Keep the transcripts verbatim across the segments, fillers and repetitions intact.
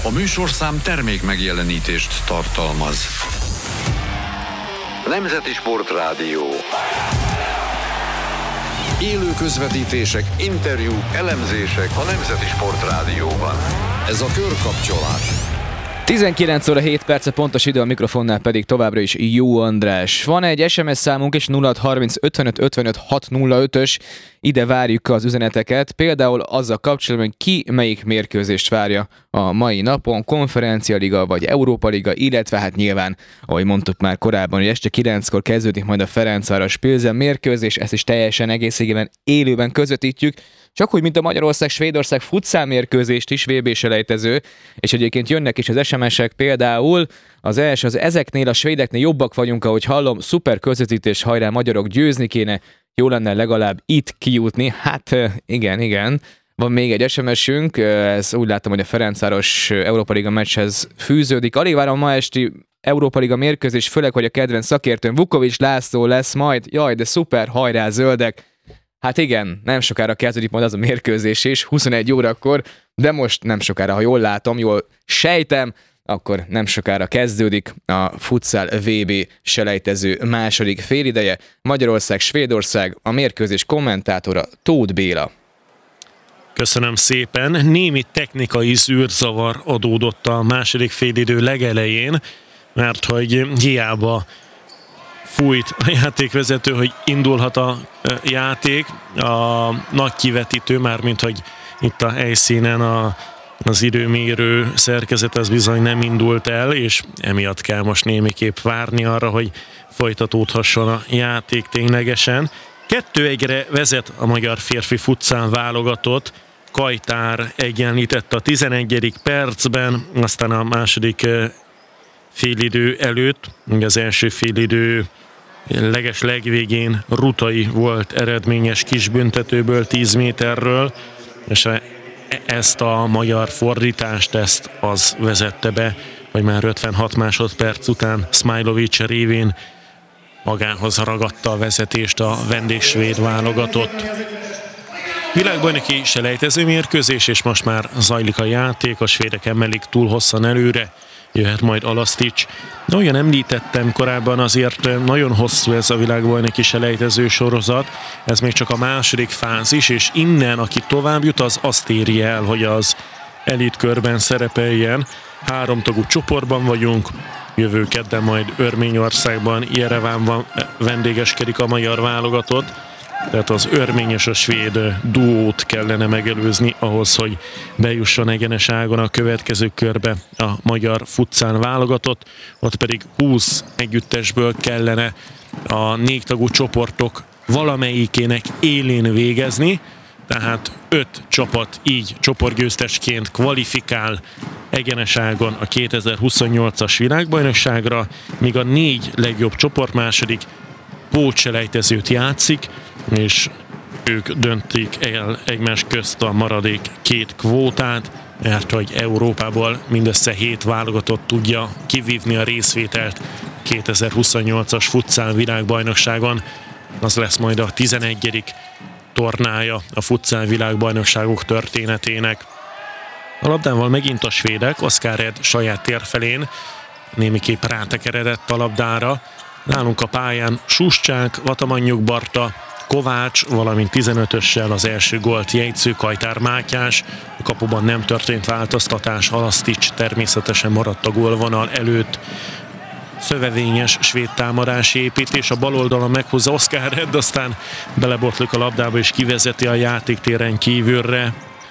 A műsorszám termék megjelenítést tartalmaz. Nemzeti Sportrádió. Élő közvetítések, interjúk, elemzések a Nemzeti Sportrádióban. Ez a Körkapcsolás. tizenkilenc óra hét perce pontos idő, a mikrofonnál pedig továbbra is Jó András. Van egy es em es számunk is, nulla harminc ötvenöt ötvenöt hat nulla ötös, ide várjuk az üzeneteket, például azzal kapcsolatban, hogy ki melyik mérkőzést várja a mai napon, Konferencialiga vagy Európa Liga, illetve hát nyilván, ahogy mondtuk már korábban, hogy este kilenckor kezdődik majd a Ferencváros Pilsen mérkőzés, ezt is teljesen egészében élőben közvetítjük, csak úgy, mint a Magyarország-Svédország futszál mérkőzést is, vé bé-selejtező, és egyébként jönnek is az es em es-ek, például az első, az ezeknél a svédeknél jobbak vagyunk, ahogy hallom, szuper közvetítés, hajrá magyarok, győzni kéne, jó lenne legalább itt kijutni, hát igen, igen. Van még egy es em es-ünk, ez úgy látom, hogy a Ferencváros Európa Liga meccshez fűződik. Alig várom ma esti Európa Liga mérkőzés, főleg, hogy a kedvenc szakértőm Vukovics László lesz majd, jaj, de szuper, hajrá zöldek. Hát igen, nem sokára kezdődik majd az a mérkőzés is, huszonegy órakor, de most nem sokára, ha jól látom, jól sejtem, akkor nem sokára kezdődik a futsal vé bé selejtező második félideje. Magyarország, Svédország, a mérkőzés kommentátora Tóth Béla. Köszönöm szépen. Némi technikai zűrzavar adódott a második félidő legelején, mert hogy hiába fújt a játékvezető, hogy indulhat a játék, a nagy kivetítő, mármint hogy itt a helyszínen a, az időmérő szerkezet az bizony nem indult el, és emiatt kell most némiképp várni arra, hogy folytatódhasson a játék ténylegesen. Kettő egyre vezet a magyar férfi futszál válogatott, Kajtár egyenlítette a tizenegyedik percben, aztán a második félidő előtt, az első félidő leges legvégén Rutai volt eredményes kisbüntetőből, tíz méterről, és ezt a magyar fordítást, ezt az vezette be, hogy már ötvenhat másodperc után Smajlovic révén magához ragadta a vezetést a vendégsvéd válogatott. Világbajnoki selejtező mérkőzés, és most már zajlik a játék, a svédek emelik túl hosszan előre, jöhet majd Alasztics. De olyan említettem korábban, azért nagyon hosszú ez a világbajnoki selejtező sorozat, ez még csak a második fázis, és innen, aki tovább jut, az azt éri el, hogy az elitkörben szerepeljen. Háromtagú csoportban vagyunk, jövő kedden majd Örményországban, Jerevánban vendégeskedik a magyar válogatott, tehát az örmény és a svéd duót kellene megelőzni ahhoz, hogy bejusson egyenes ágon a következő körbe a magyar futszál válogatott, ott pedig húsz együttesből kellene a négytagú csoportok valamelyikének élén végezni, tehát öt csapat így csoportgyőztesként kvalifikál egyenes ágon a kétezer-huszonnyolcas világbajnokságra, míg a négy legjobb csoportmásodik pótselejtezőt játszik, és ők döntik el egymás közt a maradék két kvótát, mert hogy Európából mindössze hét válogatott tudja kivívni a részvételt kétezer-huszonnyolcas futszál világbajnokságon. Az lesz majd a tizenegyedik tornája a futszál világbajnokságok történetének. A labdával megint a svédek, Oskar Ed saját térfelén némiképp rátekeredett a labdára. Nálunk a pályán Suscsák, Vatamanyjuk Barta, Kovács, valamint tizenötössel az első gólt jegyző Kajtár Mátyás. A kapuban nem történt változtatás, Alasztics természetesen maradt a gólvonal előtt. Szövevényes svéd támadási építés, a bal oldalon meghúzza Oskar Ed, aztán belebotlik a labdába és kivezeti a játéktéren kívülre.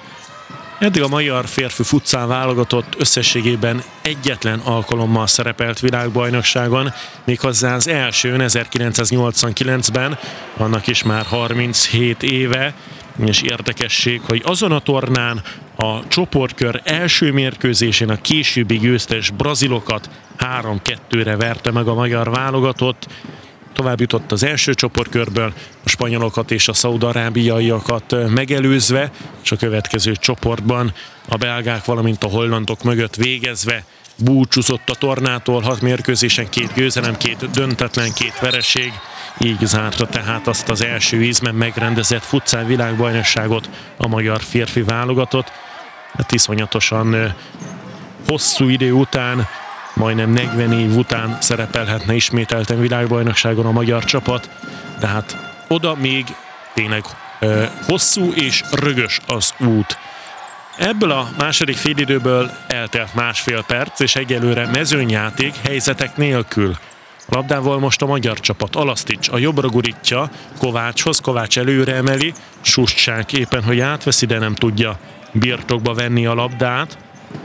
Eddig a magyar férfi futszál válogatott összességében egyetlen alkalommal szerepelt világbajnokságon, méghozzá az elsőn ezerkilencszáznyolcvankilencben, annak is már harminchét éve, és érdekesség, hogy azon a tornán a csoportkör első mérkőzésén a későbbi győztes brazilokat három kettőre verte meg a magyar válogatott, tovább jutott az első csoportkörből, a spanyolokat és a szaúd-arábiaiakat megelőzve, és a következő csoportban a belgák, valamint a hollandok mögött végezve búcsúzott a tornától, hat mérkőzésen két győzelem, két döntetlen, két vereség, így zárta tehát azt az első ízben megrendezett futszál világbajnokságot a magyar férfi válogatott. Hát iszonyatosan hosszú idő után, majdnem negyven év után szerepelhetne ismételten világbajnokságon a magyar csapat, tehát oda még tényleg ö, hosszú és rögös az út. Ebből a második félidőből eltelt másfél perc, és egyelőre mezőnyjáték helyzetek nélkül. A labdával most a magyar csapat. Alasztics a jobbra gurítja Kovácshoz, Kovács előre emeli, Suscsák éppen, hogy átveszi, de nem tudja birtokba venni a labdát.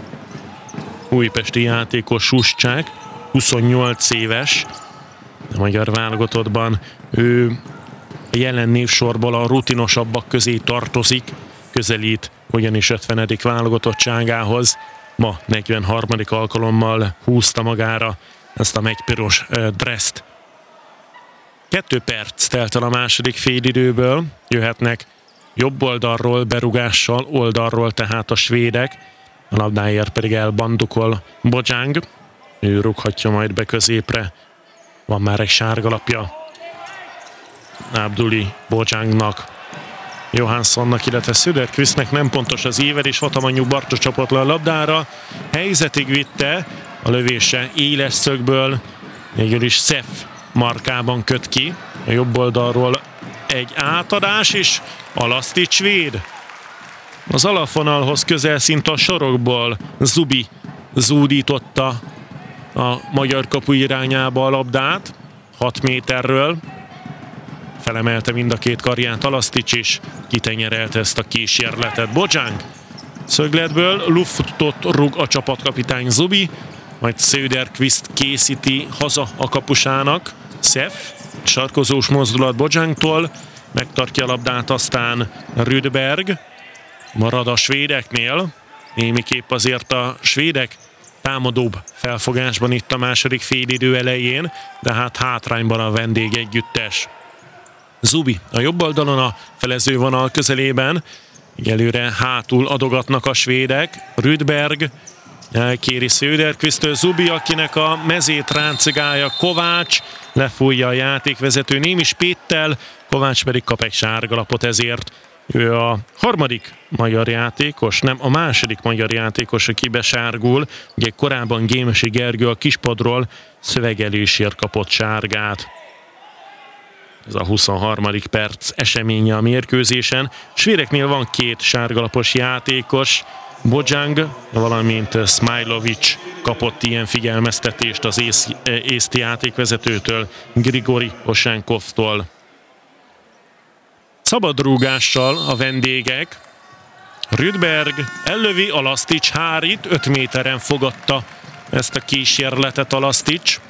Újpesti játékos Suscsák, huszonnyolc éves, a magyar válogatottban ő a jelen névsorból a rutinosabbak közé tartozik, közelít ugyanis ötvenedik válogatottságához. Ma negyvenharmadik alkalommal húzta magára ezt a megypiros dresszt. Kettő perc telt el a második félidőből, jöhetnek jobb oldalról berugással, oldalról tehát a svédek, a labdáért pedig elbandukol Bojang, ő rúghatja majd be középre, van már egy sárgalapja Abduli Bojangnak, Johanssonnak, illetve Söderqvistnek nem pontos az évelés, Vatamanyú Bartos csapott le a labdára, helyzetig vitte, a lövése éles szögből, végül is Szef markában köt ki, a jobb oldalról egy átadás, és Alasztics véd. Az alapvonalhoz közel szinte a sorokból Zubi zúdította a magyar kapu irányába a labdát, hat méterről. Felemelte mind a két karját Alasztics is, kitenyerelte ezt a kísérletet. Bojang szögletből luftot rúg a csapatkapitány Zubi, majd Söderqvist készíti haza a kapusának. Szef, sarkozós mozdulat Bojangtól, megtartja a labdát, aztán Rydberg, marad a svédeknél, némiképp azért a svédek támadóbb felfogásban itt a második félidő elején, de hát hátrányban a vendég együttes. Zubi a jobb oldalon a felezővonal közelében, egyelőre hátul adogatnak a svédek, Rydberg elkéri Söderqvisttől, Zubi, akinek a mezét ráncigálja Kovács, lefújja a játékvezető némi spéttel, Kovács pedig kap egy sárgalapot ezért. Ő a harmadik magyar játékos, nem a második magyar játékos, aki besárgul. Ugye korábban Gémesi Gergő a kispadról szövegelésért kapott sárgát. Ez a huszonharmadik perc eseménye a mérkőzésen. Svédeknél van két sárgalapos játékos, Bojang, valamint Smajlovic kapott ilyen figyelmeztetést az ész, észti játékvezetőtől, Grigori Osenkovtól. Szabadrúgással a vendégek. Rydberg ellövi, Alasztics hárít, öt méteren fogadta ezt a kísérletet Alasztics.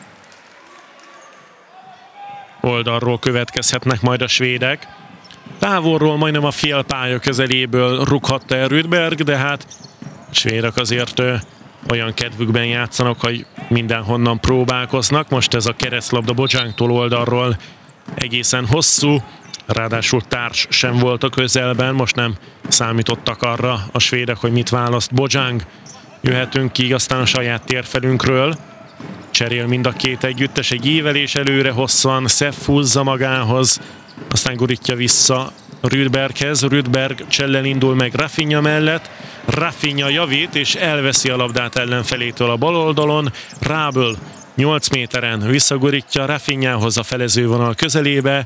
Oldalról következhetnek majd a svédek. Távolról majdnem a félpálya közeléből rúghatta el Rydberg, de hát a svédek azért ö, olyan kedvükben játszanak, hogy mindenhonnan próbálkoznak. Most ez a keresztlabda Bojangtól oldalról egészen hosszú, ráadásul társ sem volt a közelben, most nem számítottak arra a svédek, hogy mit választ Bojang. Jöhetünk ki aztán a saját térfelünkről. Cserél mind a két együttes, egy ívelés előre hosszan, Szef húzza magához, aztán gurítja vissza Rydberghez, Rydberg csellel indul meg Rafinha mellett, Rafinha javít és elveszi a labdát ellenfelétől a bal oldalon, Ráböl nyolc méteren visszagurítja Rafinhához a felezővonal közelébe,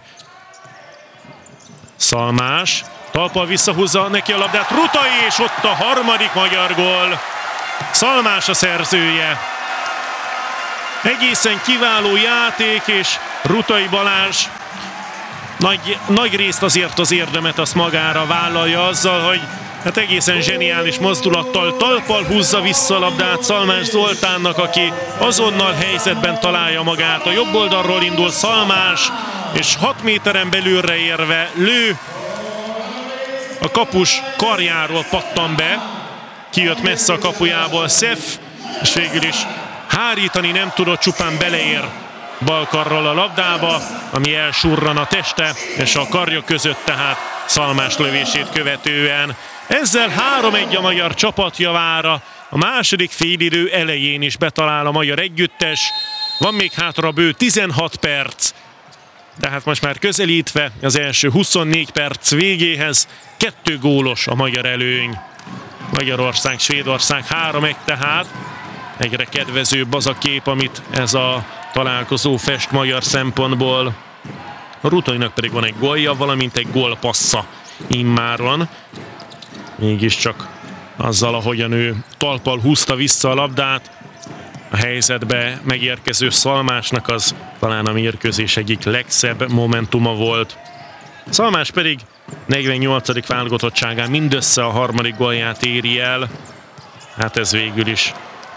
Szalmás, talpal visszahúzza neki a labdát, Rutai, és ott a harmadik magyar gól, Szalmás a szerzője. Egészen kiváló játék, és Rutai Balázs nagy, nagy részt azért az érdemet azt magára vállalja azzal, hogy hát egészen zseniális mozdulattal talpal húzza vissza a labdát Szalmás Zoltánnak, aki azonnal helyzetben találja magát. A jobb oldalról indul Szalmás, és hat méteren belülre érve lő, a kapus karjáról pattan be, kijött messze a kapujából Szef, és végül is hárítani nem tudott, csupán beleér balkarral a labdába, ami elsurran a teste és a karja között, tehát Szalmás lövését követően. Ezzel három egy a magyar csapat javára, a második félidő elején is betalál a magyar együttes, van még hátra bő tizenhat perc, tehát most már közelítve az első huszonnégy perc végéhez, kettő gólos a magyar előny. Magyarország, Svédország három egy tehát. egyre kedvezőbb az a kép, amit ez a találkozó fest magyar szempontból. A Rutainak pedig van egy gólja, valamint egy gólpassza immáron. Mégiscsak azzal, ahogyan ő talppal húzta vissza a labdát, a helyzetbe megérkező Szalmásnak az talán a mérkőzés egyik legszebb momentuma volt. Szalmás pedig negyvennyolcadik válogatottságán mindössze a harmadik gólját éri el. Hát ez végül is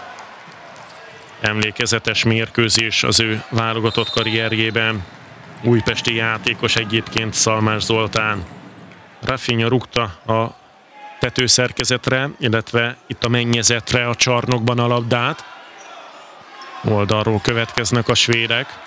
emlékezetes mérkőzés az ő válogatott karrierjében. Újpesti játékos egyébként Szalmás Zoltán. Rafinha rúgta a tetőszerkezetre, illetve itt a mennyezetre a csarnokban a labdát. Oldalról következnek a svédek.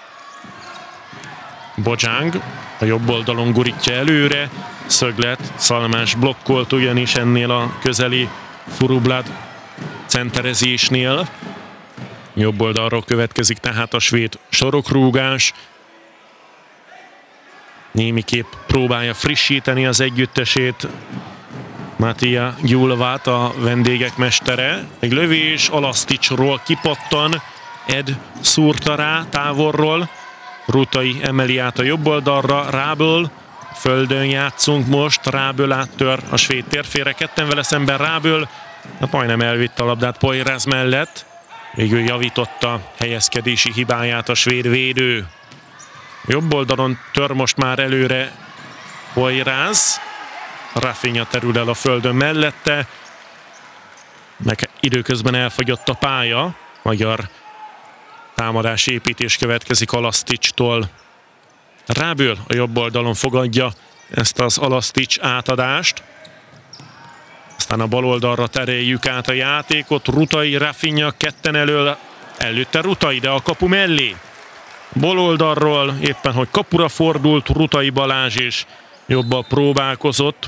Bojang a jobb oldalon gurítja előre. Szöglet, Szalmás blokkolt ugyanis ennél a közeli Furublad centerezésnél. Jobb oldalról következik tehát a svéd sorokrúgás. Némiképp próbálja frissíteni az együttesét Mattia Gyulvát, a vendégek mestere. Egy lövés Alaszticsról kipattan, Ed szúrta rá távolról. Rutai emeli át a jobb oldalra, Ráböl. Földön játszunk most, Ráböl áttör a svéd térfére, ketten vele szemben Ráböl. Hát majdnem elvitte a labdát Poyraz mellett. Végül javította helyezkedési hibáját a svéd védő. Jobb oldalon tör most már előre Poyraz. Rafinha terül el a földön mellette. Meg időközben elfogyott a pálya. Magyar támadás építés következik Alaszticstól. Ráböl a jobb oldalon fogadja ezt az Alasztics átadást. Aztán a bal oldalra tereljük át a játékot. Rutai, Rafinha ketten elől. Előtte Rutai, de a kapu mellé. Bal oldalról éppen, hogy kapura fordult Rutai Balázs, és jobbal próbálkozott.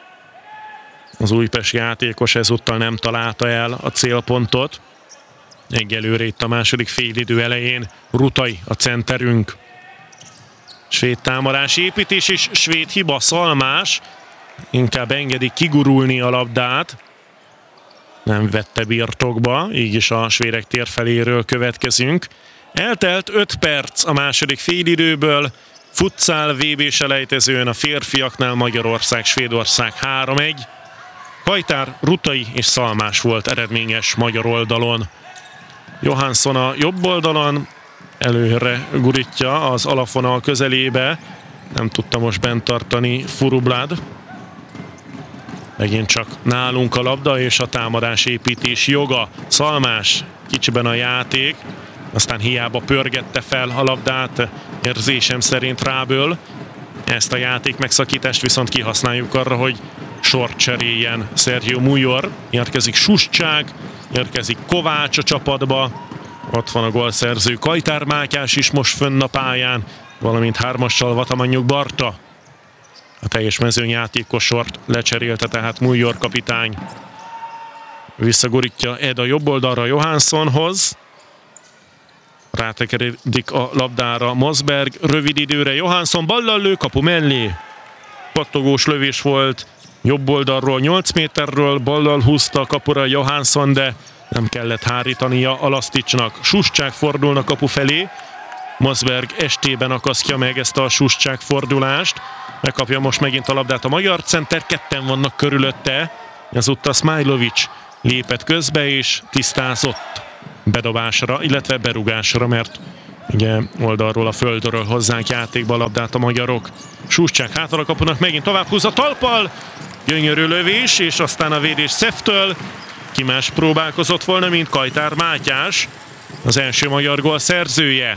Az újpesti játékos ezúttal nem találta el a célpontot. Egyelőre itt a második félidő elején Rutai a centerünk. Svéd támadás építés és svéd hiba. Szalmás inkább engedi kigurulni a labdát. Nem vette birtokba, így is a svédek térfeléről következünk. Eltelt öt perc a második félidőből. Futsal vé bé-selejtezőn a férfiaknál Magyarország-Svédország három egy. Kajtár, Rutai és Szalmás volt eredményes magyar oldalon. Johansson a jobb oldalon előre gurítja az alapvonal közelébe. Nem tudta most bent tartani Furublad. Megint csak nálunk a labda és a támadás építés joga. Szalmás kicsiben a játék. Aztán hiába pörgette fel a labdát, érzésem szerint Ráböl. Ezt a játék megszakítást viszont kihasználjuk arra, hogy sort cseréljen Sergio Mujor. Érkezik Suscsák, érkezik Kovács a csapatba. Ott van a gólszerző Kajtár Mátyás is most fönn a pályán, valamint hármassal Vatamanyjuk Barta. A teljes mezőnyjátékos sort lecserélte tehát Mujor kapitány. Visszagurítja Ed a jobb oldalra Johanssonhoz. Rátekeredik a labdára Mosberg, rövid időre Johansson ballal lő, kapu mellé. Pattogós lövés volt, jobb oldalról nyolc méterről, ballal húzta a kapura Johansson, de nem kellett hárítania Alaszticsnak. Suscsák fordulnak kapu felé. Mosberg estében akasztja meg ezt a Suscsák fordulást. Megkapja most megint a labdát a magyar center, ketten vannak körülötte. Ezúttal Smajlovic lépett közbe és tisztázott bedobásra, illetve berugásra, mert ugye oldalról a földről hozzánk játékba a labdát a magyarok. Suscsák hátra a kapunak, megint tovább húz a talppal. Gyönyörű lövés, és aztán a védés Szeftől. Ki más próbálkozott volna, mint Kajtár Mátyás, az első magyar gól szerzője.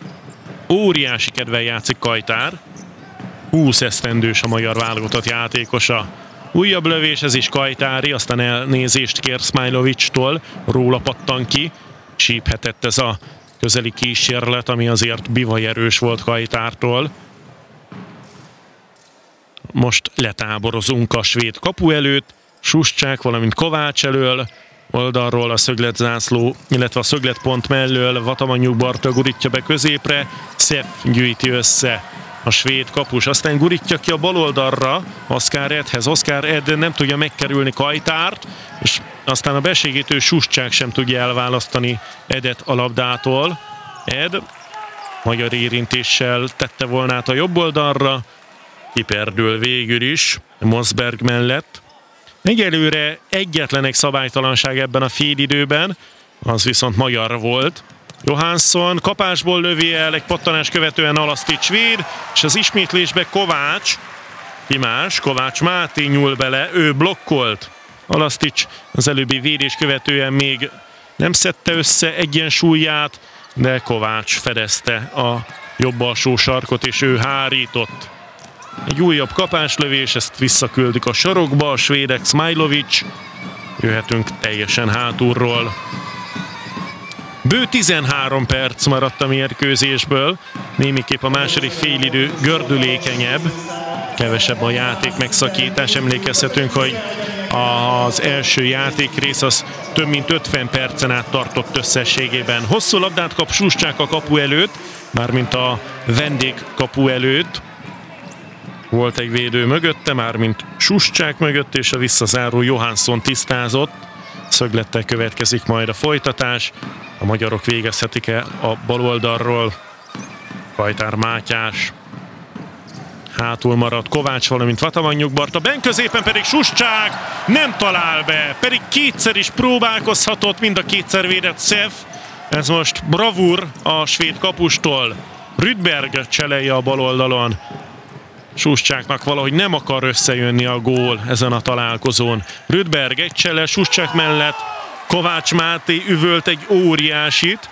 Óriási kedvel játszik Kajtár. húsz esztendős a magyar válogatott játékosa. Újabb lövés, ez is Kajtári, aztán elnézést kér Smajlovicstól, róla pattan ki. Síphetett ez a közeli kísérlet, ami azért bivajerős volt Kajtártól. Most letáborozunk a svéd kapu előtt, Suscsák, valamint Kovács elől, oldalról a szögletzászló, illetve a szögletpont mellől Vatamanyjuk Barta gurítja be középre, Szef gyűjti össze a svéd kapus. Aztán gurítja ki a bal oldalra Oskar Edhez. Oskar Ed nem tudja megkerülni Kajtárt, és aztán a besegítő Suscsák sem tudja elválasztani Edet a labdától. Ed magyar érintéssel tette volna át a jobb oldalra, kiperdül végül is Mosberg mellett. Egyelőre egyetlen egy szabálytalanság ebben a félidőben, az viszont magyar volt. Johansson kapásból lövi el, egy pattanás követően Alasztics véd, és az ismétlésbe Kovács, ki más, Kovács Máté nyúl bele, ő blokkolt. Alasztics az előbbi védés követően még nem szedte össze egyensúlyát, de Kovács fedezte a jobb alsó sarkot, és ő hárított. Egy újabb kapáslövés, ezt visszaküldik a sarokba, a svédek. Smajlovic, jöhetünk teljesen hátulról. Bő tizenhárom perc maradt a mérkőzésből, némiképp a második félidő gördülékenyebb, kevesebb a játék megszakítás. Emlékezhetünk, hogy az első játékrész az több mint ötven percen át tartott összességében. Hosszú labdát kap Suscsák a kapu előtt, mármint a vendég kapu előtt. Volt egy védő mögötte, mármint Suscsák mögött, és a visszazáró Johansson tisztázott. Szöglettel következik majd a folytatás. A magyarok végezhetik-e a bal oldalról? Kajtár Mátyás. Hátul maradt Kovács, valamint Vatamanyjuk Barta. Ben középen pedig Suscsák nem talál be, pedig kétszer is próbálkozhatott, mind a kétszer védett Szef. Ez most bravúr a svéd kapustól. Rydberg cselelje a bal oldalon. Suscsáknak valahogy nem akar összejönni a gól ezen a találkozón. Rydberg egy csele Suscsák mellett, Kovács Máté üvölt egy óriásit.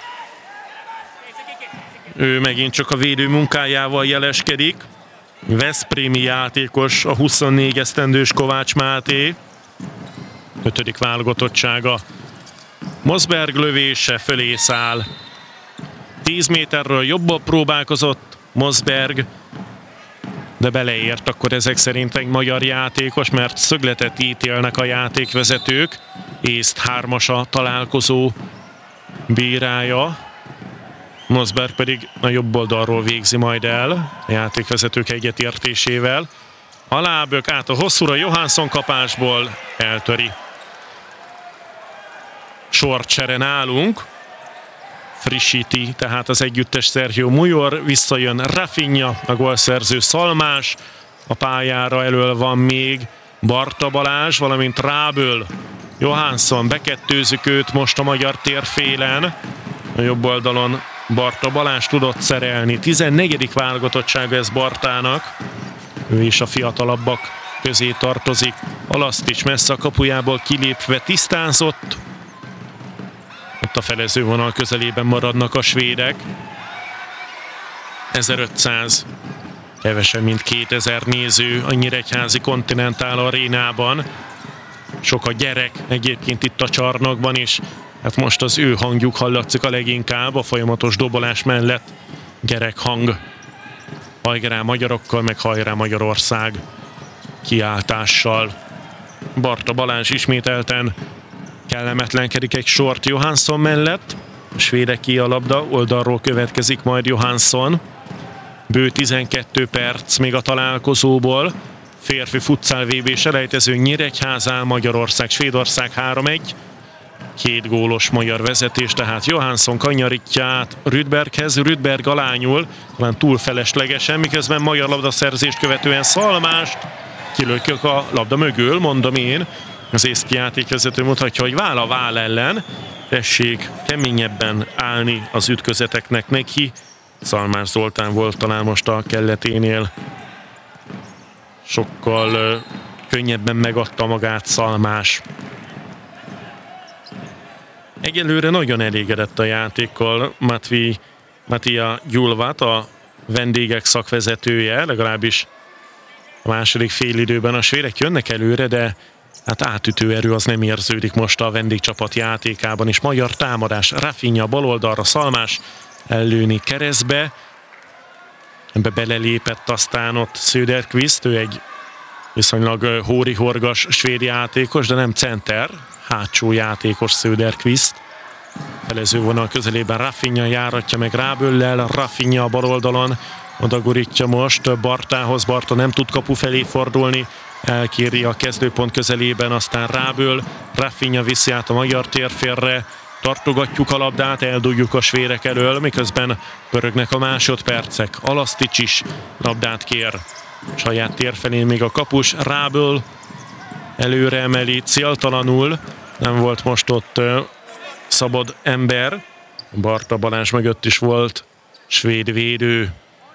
Ő megint csak a védő munkájával jeleskedik. Veszprémi játékos, a huszonnégy esztendős Kovács Máté. Ötödik válogatottsága. Mosberg lövése fölé száll. tíz méterről jobban próbálkozott Mosberg, de beleért akkor ezek szerint egy magyar játékos, mert szögletet ítélnek a játékvezetők. Észt hármas a találkozó bírája. Mosberg pedig a jobb oldalról végzi majd el, a játékvezetők egyetértésével. A lábök át a hosszúra, Johansson kapásból eltöri. Sorcsere nálunk. Frissíti tehát az együttes Sergio Mujor, visszajön Rafinha, a gólszerző Szalmás, a pályára elől van még Barta Balázs, valamint Ráböl. Johansson, bekettőzzük őt most a magyar térfélen, a jobb oldalon Barta Balázs tudott szerelni, tizennegyedik válogatottsága ez Bartának, ő is a fiatalabbak közé tartozik. Alasztics messze a kapujából kilépve tisztázott, ott a felezővonal közelében maradnak a svédek. ezerötszáz, kevesebb mint kétezer néző a Nyíregyházi Continental Arénában. Sok a gyerek egyébként itt a csarnokban is. Hát most az ő hangjuk hallatszik a leginkább a folyamatos dobolás mellett. Gyerekhang. Hajrá magyarokkal, meg hajrá Magyarország kiáltással. Barta Balázs ismételten kellemetlenkedik egy sort Johansson mellett. A svédek ki a labda, oldalról következik majd Johansson. Bő tizenkét perc még a találkozóból. Férfi futszál vé bé selejtező Nyíregyházán, Magyarország, Svédország három egy. Két gólos magyar vezetés, tehát Johansson kanyarítja át Rydberghez, Rydberg alányul, talán túl feleslegesen, miközben magyar labdaszerzést követően Szalmást kilökjük a labda mögül, mondom én. Az észki játékvezető mutatja, hogy váll a váll ellen, tessék keményebben állni az ütközeteknek neki. Szalmás Zoltán volt talán most a kelleténél. Sokkal uh, könnyebben megadta magát Szalmás. Egyelőre nagyon elégedett a játékkal Matvi, Mattia Gyulvat, a vendégek szakvezetője, legalábbis a második félidőben a svédek jönnek előre, de hát átütő erő az nem érződik most a vendégcsapat játékában is. Magyar támadás, Rafinha bal oldalra, Szalmás ellőni keresztbe. Ebbe belelépett aztán ott Söderqvist, ő egy viszonylag hóri-horgas svéd játékos, de nem center, hátsó játékos Söderqvist. Felező vonal közelében Rafinha járatja meg Ráböllel, Rafinha a bal oldalon, Oda gurítja most Bartához, Barta nem tud kapu felé fordulni, elkéri a kezdőpont közelében, aztán Ráből, Rafinha viszi át a magyar térfélre, tartogatjuk a labdát, eldugjuk a svédek elől, miközben pörögnek a másodpercek. Alasztics is labdát kér. Saját tér felé még a kapus, Ráből előre emeli céltalanul, nem volt most ott uh, szabad ember. Barta Balázs mögött is volt svéd védő.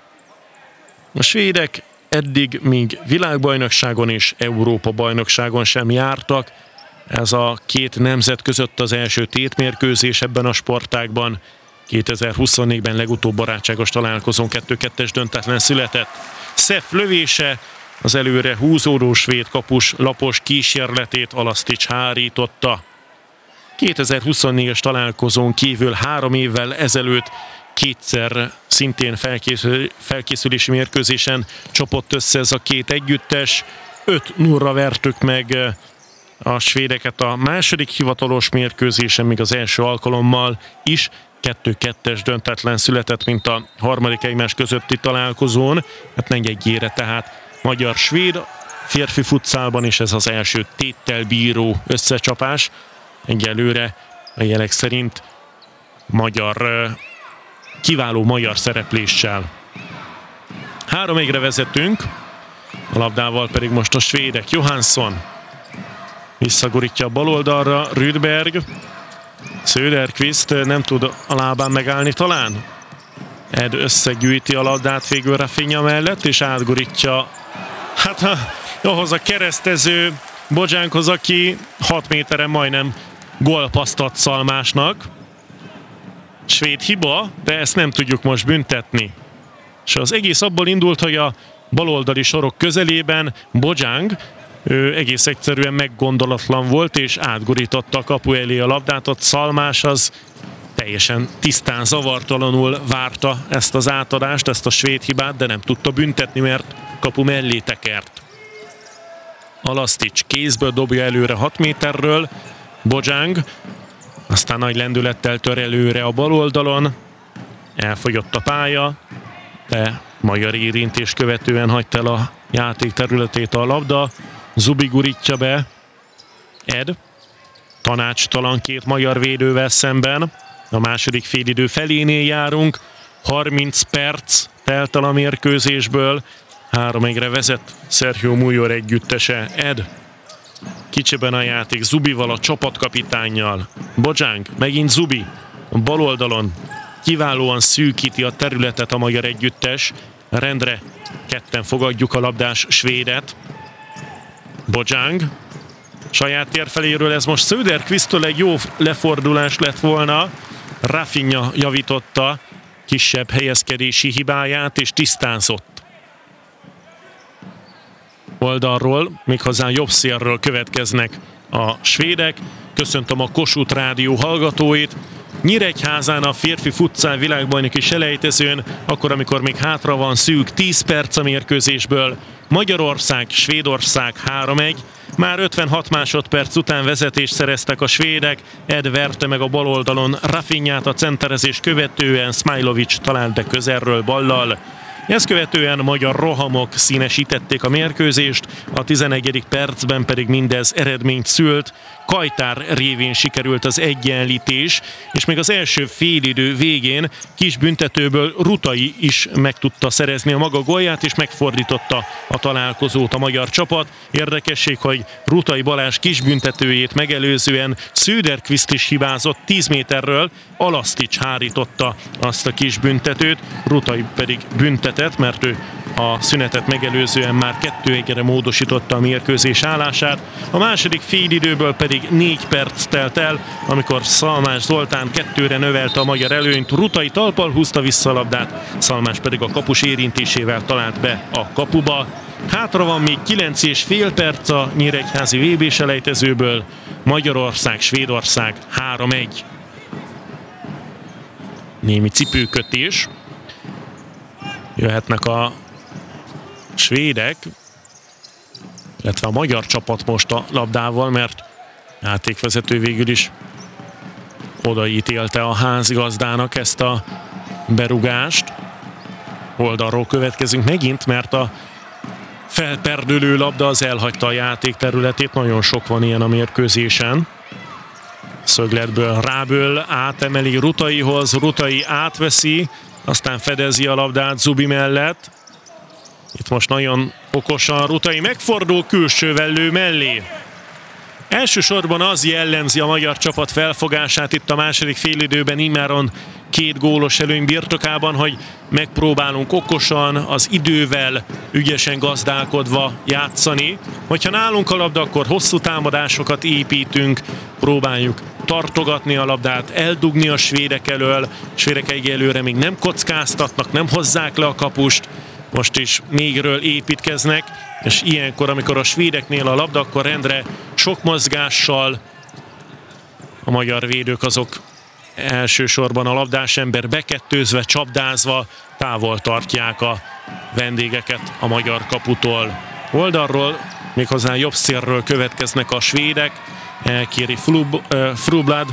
A svédek eddig még világbajnokságon és Európa-bajnokságon sem jártak. Ez a két nemzet között az első tétmérkőzés ebben a sportágban. kétezer-huszonnégyben legutóbb barátságos találkozón kettő kettes döntetlen született. Szef lövése, az előre húzódó svéd kapus lapos kísérletét Alasztics hárította. kétezer-huszonnégyes találkozón kívül három évvel ezelőtt kétszer szintén felkészül, felkészülési mérkőzésen csapott össze ez a két együttes. öt nullra vertük meg a svédeket a második hivatalos mérkőzésen, még az első alkalommal is kettő kettes döntetlen született, mint a harmadik egymás közötti találkozón. Hát negyedjére tehát magyar-svéd férfi futszálban is ez az első téttel bíró összecsapás. Egyelőre a jelek szerint magyar, kiváló magyar szerepléssel. három egyre vezetünk, a labdával pedig most a svédek. Johansson visszagurítja a bal oldalra, Rydberg, Söderqvist nem tud a lábán megállni talán. Ed összegyűjti a labdát végül Rafinha mellett, és átgurítja hát ahhoz a keresztező Bojánkhoz, aki hat méteren majdnem gólpaszt ad Szalmásnak. Svéd hiba, de ezt nem tudjuk most büntetni. És az egész abból indult, hogy a baloldali sorok közelében Bojang, ő egész egyszerűen meggondolatlan volt, és átgurította a kapu elé a labdát. Ott Szalmás az teljesen tisztán, zavartalanul várta ezt az átadást, ezt a svéd hibát, de nem tudta büntetni, mert kapu mellé tekert. Alasztics kézből dobja előre hat méterről, Bojang aztán nagy lendülettel tör előre a bal oldalon, elfogyott a pálya, de magyar érintés követően hagyta el a játék területét a labda. Zubi gurítja be, Ed tanácstalan két magyar védővel szemben. A második félidő felénél járunk, harminc perc telt el a mérkőzésből, három egyre vezet Sergio Mújor együttese. Ed kicsiben a játék Zubival, a csapatkapitánnyal. Bojang, megint Zubi a bal oldalon, kiválóan szűkíti a területet a magyar együttes. Rendre ketten fogadjuk a labdás svédet. Bojang saját térfeléről, ez most Söderqvisttől egy jó lefordulás lett volna. Rafinha javította kisebb helyezkedési hibáját, és tisztázott. Oldalról, méghozzá jobb szélről következnek a svédek. Köszöntöm a Kossuth Rádió hallgatóit. Nyíregyházán a férfi futszál világbajnoki selejtezőn, akkor, amikor még hátra van szűk tíz perc a mérkőzésből, Magyarország, Svédország három egy. Már ötvenhat másodperc után vezetést szereztek a svédek, Ed verte meg a bal oldalon Rafinhát, a centerezés követően Smajlovic talált be közelről ballal. Ezt követően magyar rohamok színesítették a mérkőzést, a tizenegyedik percben pedig mindez eredményt szült. Kajtár révén sikerült az egyenlítés, és még az első félidő végén kis büntetőből Rutai is meg tudta szerezni a maga gólját, és megfordította a találkozót a magyar csapat. Érdekesség, hogy Rutai Balázs kis büntetőjét megelőzően Söderqvist is hibázott tíz méterről, Alasztics hárította azt a kis büntetőt, Rutai pedig büntetett, mert ő a szünetet megelőzően már kettő egyre módosította a mérkőzés állását. A második félidőből pedig négy perc telt el, amikor Szalmás Zoltán kettőre növelte a magyar előnyt. Rutai talpal húzta vissza a labdát, Szalmás pedig a kapus érintésével talált be a kapuba. Hátra van még kilenc és fél perc a nyíregyházi vé bé selejtezőből. Magyarország, Svédország három egy. Némi cipőkötés. Jöhetnek a svédek, illetve a magyar csapat most a labdával, mert játékvezető végül is odaítélte a házigazdának ezt a berugást. oldalról következünk megint, mert a felperdülő labda az elhagyta a játék területét, nagyon sok van ilyen a mérkőzésen. Szögletből Ráből átemeli Rutaihoz, Rutai átveszi, aztán fedezi a labdát Zubi mellett. Itt most nagyon okosan Rutai megfordul külsővel lő mellé. Elsősorban az jellemzi a magyar csapat felfogását itt a második félidőben, immáron két gólos előny birtokában, hogy megpróbálunk okosan, az idővel, ügyesen gazdálkodva játszani. Hogyha nálunk a labda, akkor hosszú támadásokat építünk, próbáljuk tartogatni a labdát, eldugni a svédek elől, svédek egyelőre még nem kockáztatnak, nem hozzák le a kapust, most is mégről építkeznek, és ilyenkor, amikor a svédeknél a labda, akkor rendre sok mozgással a magyar védők azok elsősorban a labdás ember bekettőzve, csapdázva távol tartják a vendégeket a magyar kaputól. Oldalról, méghozzá jobb szélről következnek a svédek, elkéri Frublad.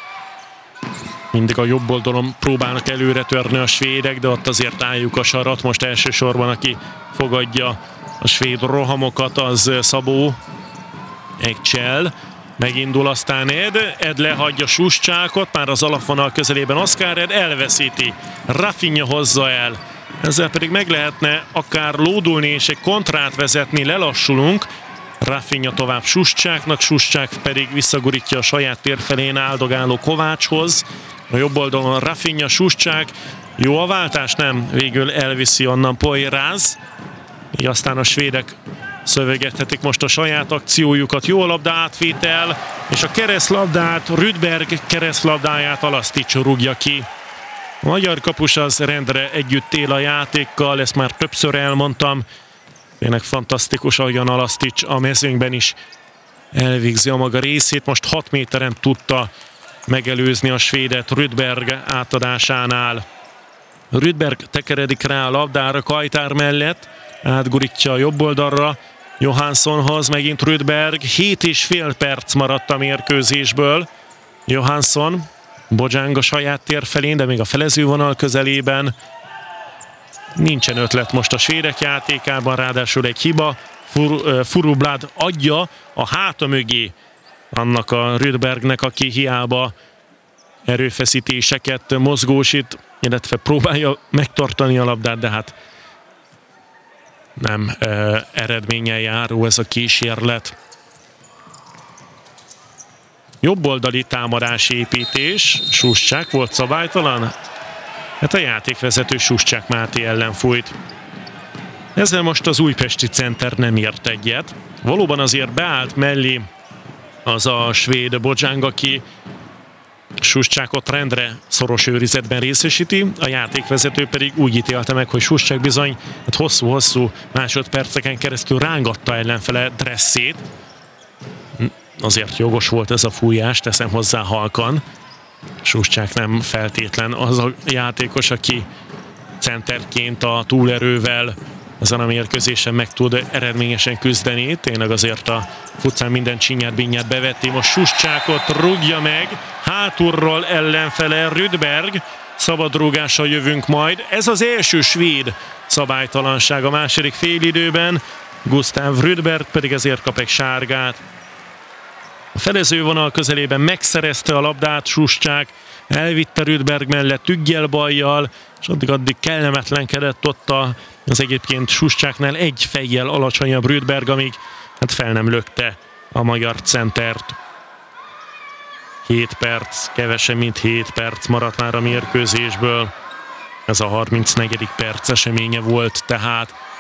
Mindig a jobb oldalon próbálnak előre törni a svédek, de ott azért álljuk a sarat. Most elsősorban, aki fogadja a svéd rohamokat, az Szabó Ekcsel. Megindul aztán Ed, Ed lehagyja Suscsákot, már az alapvonal közelében Oszkár Ed elveszíti, Rafinha hozza el. Ezzel pedig meg lehetne akár lódulni és egy kontrát vezetni, lelassulunk. Rafinha tovább Suscsáknak, Suscsák pedig visszagurítja a saját tér felén áldogáló Kovácshoz. A jobb oldalon Rafinha, Suscsák, jó a váltás, nem, végül elviszi onnan Poiráz. Így aztán a svédek szövegethetik most a saját akciójukat, jó labda átvétel, és a keresztlabdát, Rydberg keresztlabdáját Alasztics rúgja ki. A magyar kapus az rendre együtt él a játékkal, ezt már többször elmondtam. Tényleg fantasztikus, ahogyan Alasztics a mezőnyben is elvégzi a maga részét. Most hat méteren tudta megelőzni a svédet Rydberg átadásánál. Rydberg tekeredik rá a labdára Kajtár mellett, átgurítja a jobb oldalra Johanssonhoz, megint Rydberg. Hét és fél perc maradt a mérkőzésből. Johansson, Bojang a saját tér felén, de még a felezővonal közelében. Nincsen ötlet most a svédek játékában, ráadásul egy hiba. Fur, Furublad adja a háta mögé annak a Rydbergnek, aki hiába erőfeszítéseket mozgósít, illetve próbálja megtartani a labdát, de hát nem uh, eredménnyel járó ez a kísérlet. Jobboldali támadási építés, Suscsák volt szabálytalan? Hát a játékvezető Suscsák Máté ellen fújt. Ezzel most az újpesti center nem ért egyet. Valóban azért beállt mellé az a svéd Bojang, aki Suscsákot rendre szoros őrizetben részesíti, a játékvezető pedig úgy ítélte meg, hogy Suscsák bizony hát hosszú-hosszú másodperceken keresztül rángatta ellenfele dresszét. Azért jogos volt ez a fújás, teszem hozzá halkan. Suscsák nem feltétlen az a játékos, aki centerként a túlerővel ezen a mérkőzésen meg tud eredményesen küzdeni. Tényleg azért a futcán minden csinyát, binyát bevetti. Most Suscsákot rúgja meg, hátulról ellenfele Rydberg. Szabadrúgással jövünk majd. Ez az első svéd szabálytalanság a második félidőben. Gustav Rydberg pedig ezért kap egy sárgát. A felezővonal közelében megszerezte a labdát Suscsák, elvitte Rydberg mellett üggyel-bajjal, és addig-addig kellemetlenkedett ott a, az egyébként Suscsáknál egy fejjel alacsonyabb Rydberg, amíg hát fel nem lökte a magyar centert. hét perc, kevesebb mint hét perc maradt már a mérkőzésből. Ez a harmincnegyedik perc eseménye volt tehát.